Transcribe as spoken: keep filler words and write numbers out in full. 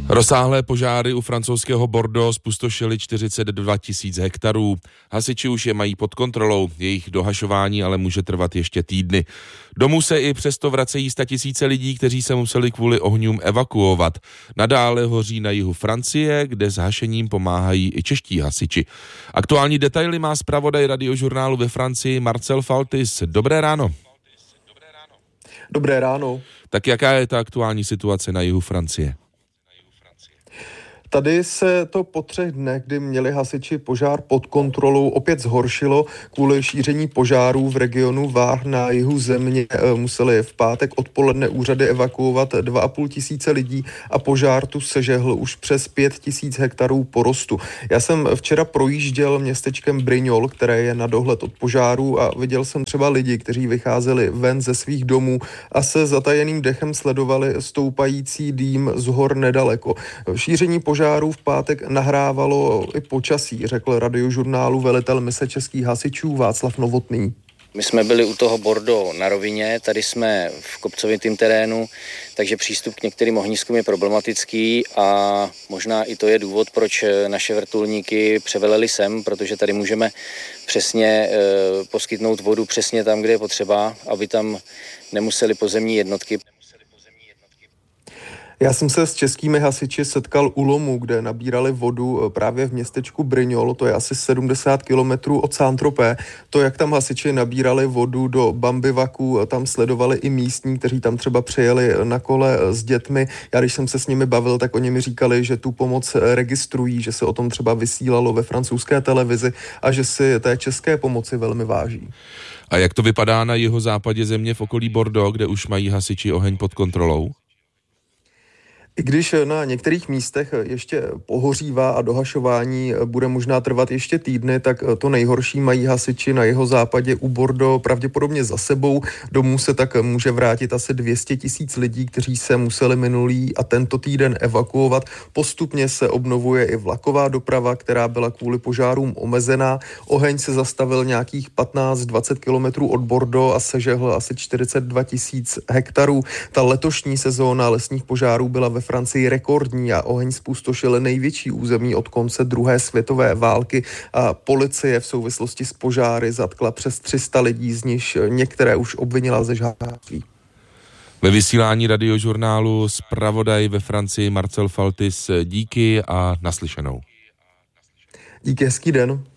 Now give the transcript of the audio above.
Rozsáhlé požáry u francouzského Bordeaux zpustošily čtyřicet dva tisíc hektarů. Hasiči už je mají pod kontrolou, jejich dohašování ale může trvat ještě týdny. Domů se i přesto vracejí statisíce lidí, kteří se museli kvůli ohňům evakuovat. Nadále hoří na jihu Francie, kde s hašením pomáhají i čeští hasiči. Aktuální detaily má zpravodaj Radiožurnálu ve Francii Marcel Faltis. Dobré ráno. Dobré ráno. Tak jaká je ta aktuální situace na jihu Francie? Tady se to po třech dnech, kdy měli hasiči požár pod kontrolou, opět zhoršilo kvůli šíření požárů v regionu Var na jihu země. Museli v pátek odpoledne úřady evakuovat dva a půl tisíce lidí a požár tu sežehl už přes pět tisíc hektarů porostu. Já jsem včera projížděl městečkem Brignoles, které je na dohled od požárů, a viděl jsem třeba lidi, kteří vycházeli ven ze svých domů a se zatajeným dechem sledovali stoupající dým z hor nedaleko. Šíření požárů Požáru v pátek nahrávalo i počasí, řekl Radiožurnálu velitel mise českých hasičů Václav Novotný. My jsme byli u toho Bordeaux na rovině, tady jsme v kopcovitém terénu, takže přístup k některým ohniskům je problematický a možná i to je důvod, proč naše vrtulníky převeleli sem, protože tady můžeme přesně e, poskytnout vodu přesně tam, kde je potřeba, aby tam nemuseli pozemní jednotky. Já jsem se s českými hasiči setkal u lomu, kde nabírali vodu právě v městečku Brignoles, to je asi sedmdesát kilometrů od Saint-Tropez. To, jak tam hasiči nabírali vodu do bambivaku, tam sledovali i místní, kteří tam třeba přijeli na kole s dětmi. Já když jsem se s nimi bavil, tak oni mi říkali, že tu pomoc registrují, že se o tom třeba vysílalo ve francouzské televizi a že si té české pomoci velmi váží. A jak to vypadá na jihozápadě země v okolí Bordeaux, kde už mají hasiči oheň pod kontrolou? I když na některých místech ještě pohořívá a dohašování bude možná trvat ještě týdny, tak to nejhorší mají hasiči na jeho západě u Bordeaux pravděpodobně za sebou. Domů se tak může vrátit asi dvě stě tisíc lidí, kteří se museli minulý a tento týden evakuovat. Postupně se obnovuje i vlaková doprava, která byla kvůli požárům omezená. Oheň se zastavil nějakých patnáct dvacet kilometrů od Bordeaux a sežehl asi čtyřicet dva tisíc hektarů. Ta letošní sezóna lesních požárů byla ve Francii rekordní a oheň zpustošil největší území od konce druhé světové války a policie v souvislosti s požáry zatkla přes tři sta lidí, z nichž některé už obvinila ze žhářství. Ve vysílání Radiožurnálu zpravodaj ve Francii Marcel Faltis, díky a naslyšenou. Díky, hezký den.